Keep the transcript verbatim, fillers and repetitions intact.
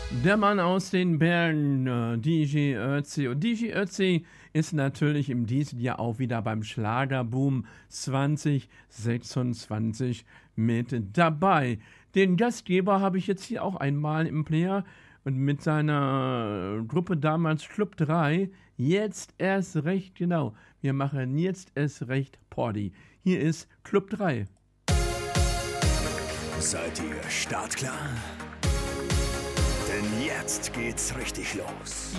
Der Mann aus den Bergen, äh, D J Ötzi. Und D J Ötzi ist natürlich im diesem Jahr auch wieder beim Schlagerboom zwanzig sechsundzwanzig mit dabei. Den Gastgeber habe ich jetzt hier auch einmal im Player und mit seiner Gruppe damals Club drei. Jetzt erst recht, genau. Wir machen jetzt erst recht Party. Hier ist Club drei. Seid ihr startklar? Denn jetzt geht's richtig los.